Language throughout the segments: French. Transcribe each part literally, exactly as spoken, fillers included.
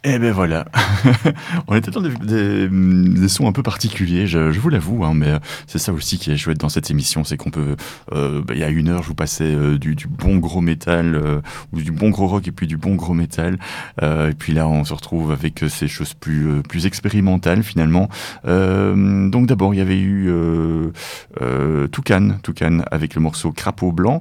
Et ben voilà, on était dans des, des, des sons un peu particuliers, je, je vous l'avoue, hein, mais c'est ça aussi qui est chouette dans cette émission, c'est qu'on peut, euh, bah, il y a une heure, je vous passais euh, du, du bon gros métal, euh, ou du bon gros rock et puis du bon gros métal, euh, et puis là on se retrouve avec ces choses plus, euh, plus expérimentales finalement. Euh, donc d'abord il y avait eu euh, euh, Toucan, Toucan avec le morceau Crapaud Blanc,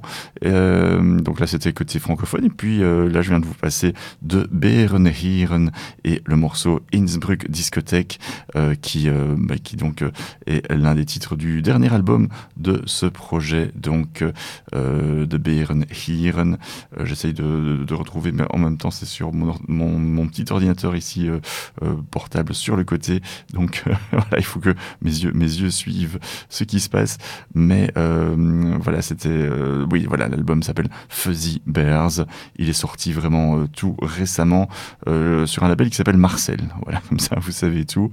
euh, donc là c'était côté francophone, et puis euh, là je viens de vous passer de Beeren Hieren et le morceau Innsbruck Discothèque euh, qui, euh, bah, qui donc euh, est l'un des titres du dernier album de ce projet donc euh, de Beeren Hieren. Euh, j'essaye de, de, de retrouver, mais en même temps c'est sur mon, mon, mon petit ordinateur ici euh, euh, portable sur le côté, donc euh, voilà, il faut que mes yeux, mes yeux suivent ce qui se passe, mais euh, voilà, c'était euh, oui voilà, l'album s'appelle Fuzzy Bears, il est sorti vraiment euh, tout récemment euh, sur un label qui s'appelle Marcel. Voilà, comme ça, vous savez tout.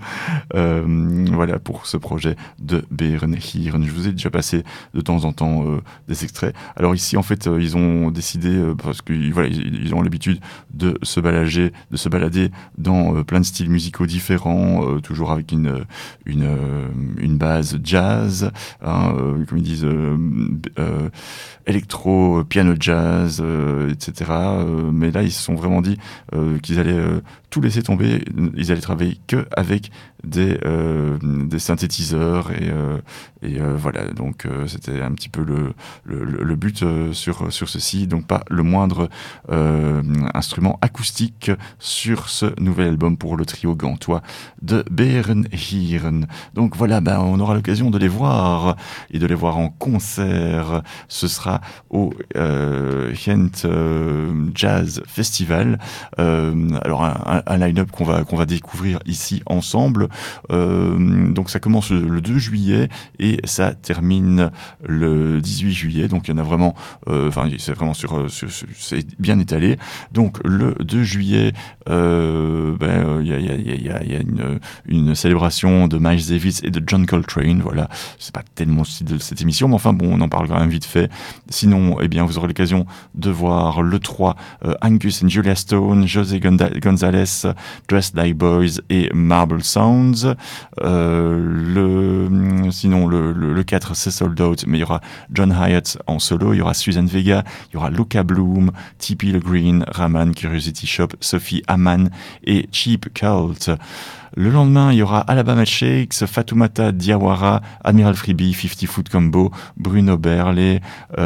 Euh, voilà pour ce projet de Beeren Hieren. Je vous ai déjà passé de temps en temps euh, des extraits. Alors ici, en fait, euh, ils ont décidé, euh, parce que voilà, ils, ils ont l'habitude de se balader, de se balader dans euh, plein de styles musicaux différents, euh, toujours avec une une euh, une base jazz, hein, euh, comme ils disent, euh, euh, électro, piano jazz, euh, et cetera. Euh, mais là, ils se sont vraiment dit euh, qu'ils allaient euh, tout laisser tomber, ils allaient travailler que avec des euh, des synthétiseurs et euh, et euh, voilà, donc euh, c'était un petit peu le le, le but euh, sur sur ceci, donc pas le moindre euh, instrument acoustique sur ce nouvel album pour le trio gantois de Beeren Hieren. Donc voilà, ben on aura l'occasion de les voir et de les voir en concert. Ce sera au euh, Ghent euh, Jazz Festival. Euh, alors un, un line-up qu'on va qu'on va découvrir ici ensemble. Euh, donc ça commence le deux juillet et ça termine le dix-huit juillet. Donc il y en a vraiment, enfin euh, c'est vraiment sur, sur, sur c'est bien étalé. Donc le deux juillet, euh, ben il y a il y a il y a, y a une, une célébration de Miles Davis et de John Coltrane. Voilà, c'est pas tellement le style de cette émission, mais enfin bon, on en parle quand même vite fait. Sinon, eh bien vous aurez l'occasion de voir le trois euh, Angus and Julia Stone, José Gonzalez, Dressed Like Boys et Marble Sounds. Euh, le, sinon, le, le, le quatre, c'est Sold Out, mais il y aura John Hyatt en solo, il y aura Susan Vega, il y aura Luca Bloom, T P Le Green, Raman, Curiosity Shop, Sophie Aman et Cheap Cult. Le lendemain, il y aura Alabama Shakes, Fatoumata Diawara, Admiral Freebie, fifty Foot Combo, Bruno Berle,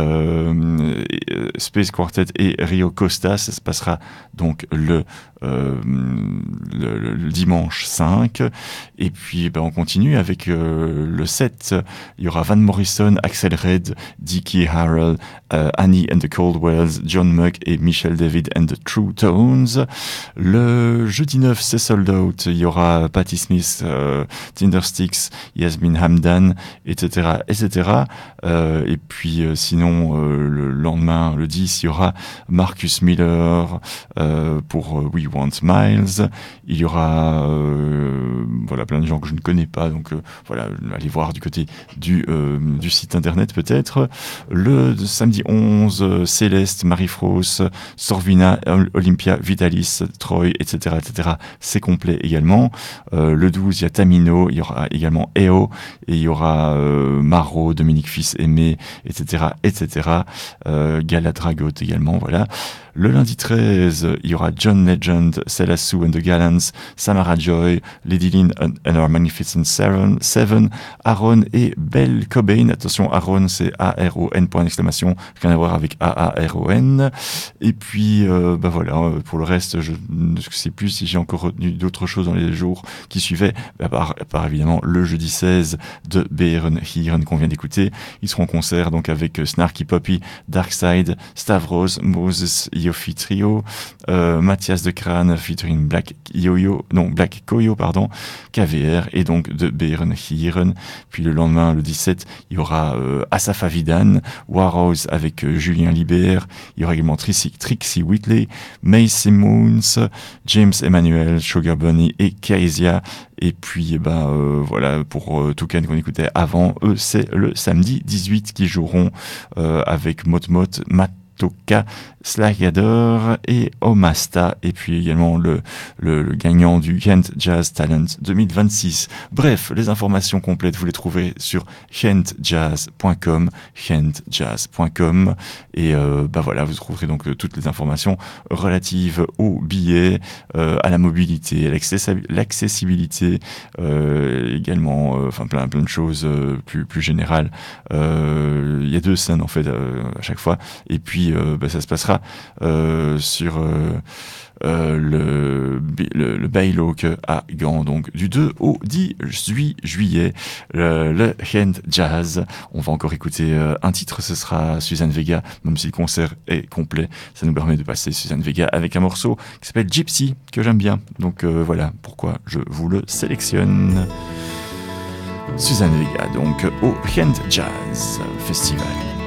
euh, Space Quartet et Rio Costa. Ça se passera donc le, euh, le, le, le dimanche cinq. Et puis, ben, on continue avec euh, le sept. Il y aura Van Morrison, Axel Red, Dickie Harrell, euh, Annie and the Coldwells, John Muck et Michel David and the True Tones. Le jeudi neuf, c'est Sold Out. Il y aura Patti Smith, euh, Tindersticks, Yasmin Hamdan, et cetera, et cetera. Euh, et puis euh, sinon, euh, le lendemain, le dix, il y aura Marcus Miller euh, pour euh, We Want Miles. Il y aura euh, voilà plein de gens que je ne connais pas, donc euh, voilà, allez voir du côté du euh, du site internet peut-être. Le samedi onze, euh, Céleste, Marie-Frosse, Sorvina, Olympia, Vitalis, Troy, et cetera, et cetera. C'est complet également. Euh, le douze, il y a Tamino, il y aura également E O, et il y aura euh, Marot, Dominique Fils-Aimé, et cetera, et cetera. Euh, Galadragot également, voilà. Le lundi treize, il y aura John Legend, Sella Sue and the Gallants, Samara Joy, Lady Lynn and her Magnificent Seven, Seven, Aaron et Belle Cobain. Attention, Aaron, c'est A R O N, point d'exclamation, rien à voir avec A A R O N. Et puis, euh, bah voilà, pour le reste, je ne sais plus si j'ai encore retenu d'autres choses dans les jours qui suivaient, à part, à part évidemment le jeudi seize de Beeren Hieren qu'on vient d'écouter. Ils seront en concert donc avec Snarky Puppy, Darkside, Stavros, Moses, Yofi Trio, euh, Mathias de Crane featuring Black Yo-Yo, non Black Koyo pardon, K V R et donc de Beeren Hieren. Puis le lendemain, le dix-sept, il y aura euh, Asaf Avidan, Warhouse avec euh, Julien Libert. Il y aura également Trixie, Trixie Whitley, May Simmons, James Emmanuel, Sugar Bunny et Kezia. Et puis, eh ben, euh, voilà, pour euh, Toucan qu'on écoutait avant, eux, c'est le samedi dix-huit qui joueront euh, avec Mot Mot, Matt Toka, Slagador et Omasta, et puis également le, le, le gagnant du Ghent Jazz Talent deux mille vingt-six. Bref, les informations complètes, vous les trouverez sur ghent jazz point com, ghent jazz point com, et euh, bah voilà, vous trouverez donc euh, toutes les informations relatives aux billets, euh, à la mobilité, à l'accessi- l'accessibilité, euh, également, euh, enfin plein, plein de choses euh, plus, plus générales. Euh, Il y a deux scènes en fait euh, à chaque fois, et puis euh, bah, ça se passera euh, sur euh, euh, le, le, le Bailoke à Gand, donc du deux au dix juillet, le, le Ghent Jazz. On va encore écouter euh, un titre, ce sera Suzanne Vega, même si le concert est complet, ça nous permet de passer Suzanne Vega avec un morceau qui s'appelle Gypsy, que j'aime bien, donc euh, voilà pourquoi je vous le sélectionne. Suzanne Vega, donc au Ghent Jazz Festival.